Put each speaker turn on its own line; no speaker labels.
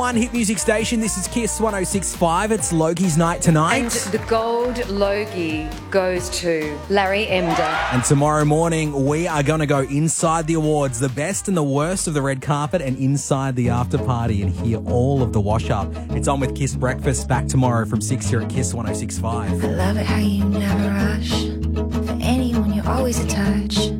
One hit music station. This is Kiss 106.5. It's Logie's night tonight.
And the gold Logie goes to Larry Emder.
And tomorrow morning, we are going to go inside the awards, the best and the worst of the red carpet, and inside the after party and hear all of the wash up. It's on with Kiss Breakfast, back tomorrow from 6 here at Kiss 106.5.
I love it how you never rush. For anyone, you're always a touch.